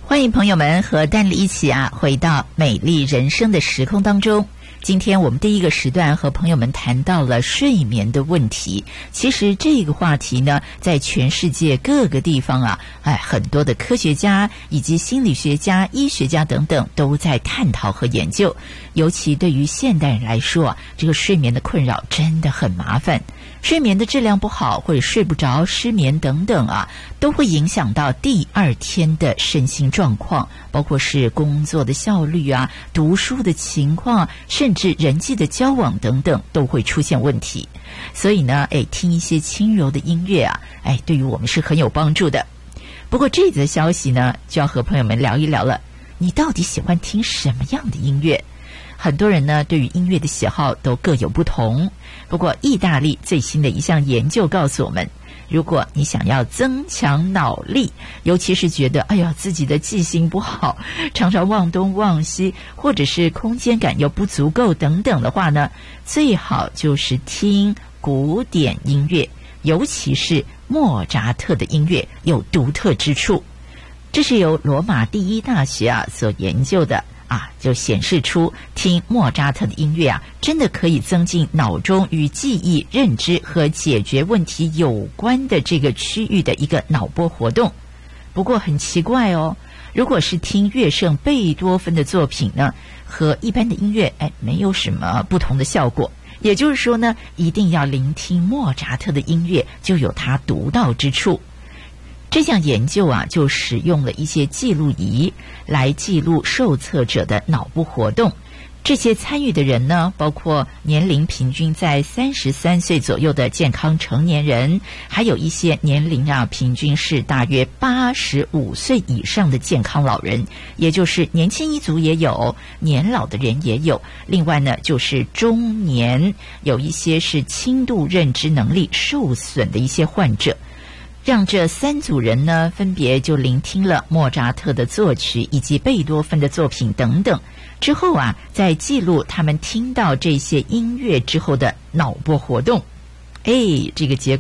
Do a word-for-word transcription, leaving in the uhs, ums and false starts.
欢迎朋友们和丹丽一起啊，回到美丽人生的时空当中。今天我们第一个时段和朋友们谈到了睡眠的问题。其实这个话题呢，在全世界各个地方啊，哎，很多的科学家以及心理学家、医学家等等都在探讨和研究。尤其对于现代人来说啊，这个睡眠的困扰真的很麻烦。睡眠的质量不好，或者睡不着、失眠等等啊，都会影响到第二天的身心状况，包括是工作的效率啊、读书的情况，甚至人际的交往等等，都会出现问题。所以呢，哎，听一些轻柔的音乐啊，哎，对于我们是很有帮助的。不过这则消息呢，就要和朋友们聊一聊了，你到底喜欢听什么样的音乐？很多人呢，对于音乐的喜好都各有不同。不过意大利最新的一项研究告诉我们，如果你想要增强脑力，尤其是觉得哎呀自己的记性不好，常常忘东忘西，或者是空间感又不足够等等的话呢，最好就是听古典音乐，尤其是莫扎特的音乐有独特之处。这是由罗马第一大学啊所研究的啊，就显示出听莫扎特的音乐啊，真的可以增进脑中与记忆、认知和解决问题有关的这个区域的一个脑波活动。不过很奇怪哦，如果是听乐圣贝多芬的作品呢，和一般的音乐哎没有什么不同的效果。也就是说呢，一定要聆听莫扎特的音乐，就有它独到之处。这项研究啊，就使用了一些记录仪来记录受测者的脑部活动。这些参与的人呢，包括年龄平均在三十三岁左右的健康成年人，还有一些年龄啊平均是大约八十五岁以上的健康老人，也就是年轻一族也有，年老的人也有。另外呢，就是中年，有一些是轻度认知能力受损的一些患者。让这三组人呢，分别就聆听了莫扎特的作曲以及贝多芬的作品等等，之后啊，再记录他们听到这些音乐之后的脑波活动。哎，这个结果